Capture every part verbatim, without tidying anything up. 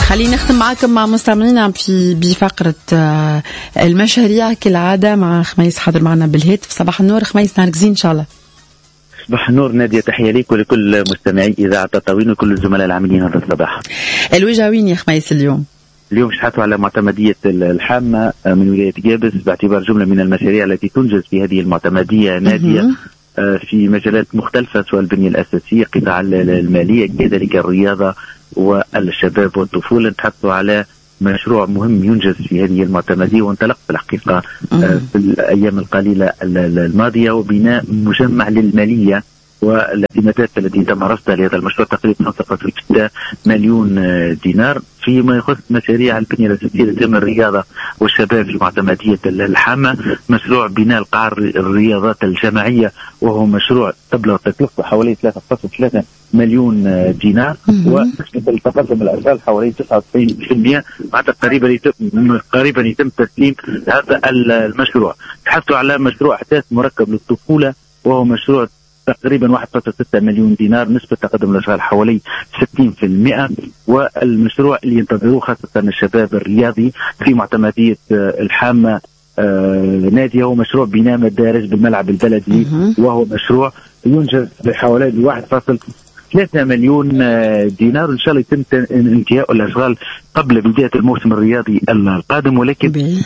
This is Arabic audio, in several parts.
خلينا نختم معكم مع مستمعينا في بفقرة المشاريع كالعادة مع خميس حاضر معنا بالهاتف. صباح النور خميس، نهارك زين إن شاء الله. صباح النور نادية، تحية ليك ولكل مستمعي إذاعة تطاوين وكل الزملاء العاملين هذا الصباح. الوجهة وين يا خميس اليوم؟ اليوم شحاتوا على معتمدية الحامة من ولاية جابس باعتبار جملة من المشاريع التي تنجز في هذه المعتمدية نادية في مجالات مختلفة، سواء البنية الأساسية، قطاع المالية، كذلك الرياضة والشباب والطفولة. نتحدثوا على مشروع مهم ينجز في هذه المعتمدية وانطلق في الحقيقة في الأيام القليلة الماضية، وبناء مجمع للمالية والاعتمادات التي تم رصدها لهذا المشروع تقريبا ستة مليون دينار. فيما يخص مشاريع البنية الأساسية لتنمية الرياضة والشباب في معتمدية الحامة، مشروع بناء القاع الرياضات الجماعية وهو مشروع تبلغ تكلفته حوالي ثلاثة فاصلة ثلاثة مليون دينار، ونسبة التقدم الأجيال حوالي تسعة وتسعين بالمئة. بعد قريبا يتم قريبا يتم تسليم هذا المشروع. تحدثوا على مشروع أحداث مركب للطفولة وهو مشروع تقريبا واحد فاصلة ستة مليون دينار، نسبة تقدم الأشغال حوالي ستين بالمئة. والمشروع اللي ينتظروه خاصة الشباب الرياضي في معتمدية الحامة نادية هو مشروع بناء مدارس بالملعب البلدي، وهو مشروع ينجز بحوالي واحد فاصلة ثلاثة مليون دينار. إن شاء الله يتم انتهاء الأشغال قبل بداية الموسم الرياضي القادم، ولكن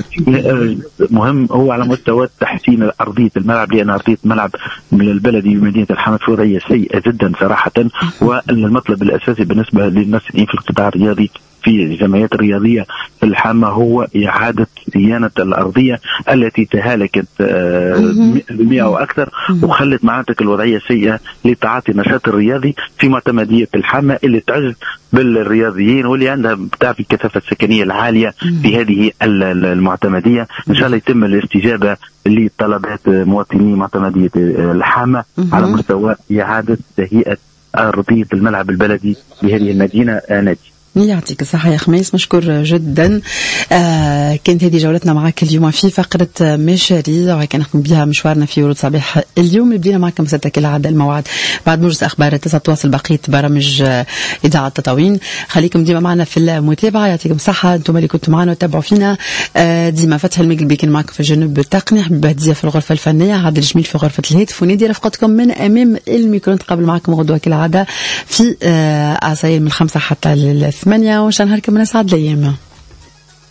مهم هو على مستوى تحسين أرضية الملعب، لأن أرضية الملعب من البلدي بمدينة الحامة في وضعية سيئة جدا صراحة. والمطلب الأساسي بالنسبة للمسؤولين في القطاع الرياضي في الجمعيات الرياضية في الحامة هو إعادة صيانة الأرضية التي تهالكت بالمئة وأكثر وخلت معناتك الوضعية سيئة لتعاطي النشاط الرياضي في معتمدية الحامة اللي تعز بالرياضيين واللي عندها بتعرف الكثافة السكنية العالية في هذه المعتمدية. إن شاء الله يتم الاستجابة لطلبات مواطني معتمدية الحامة على مستوى إعادة تهيئة أرضية الملعب البلدي بهذه المدينة نادي. يعطيك الصحة يا خميس، مشكور جدا. آه كانت هذه جولتنا معك اليوم في فقرة مشاريع وكان نختم بها مشوارنا في ورود صباح اليوم. بدينا معكم ستة كالعادة الموعد بعد موجز أخبار تسعة تواصل بقية برامج إذاعة تطاوين. خليكم ديما معنا في المتابعة، يعطيكم الصحة انتم اللي كنتوا معنا وتابعوا فينا. آه ديما فتح المقلبي كان معكم في الجنوب التقني، حبيب هدية في الغرفة الفنية، عادل جميل في غرفة الهاتف، ونادي رفقتكم من أمام الميكرو. نتقابل معكم غدوة كالعادة في آه عصاير من الخمسة حتى الثمانية، وإن شاء الله نهاركم من أسعد الأيام.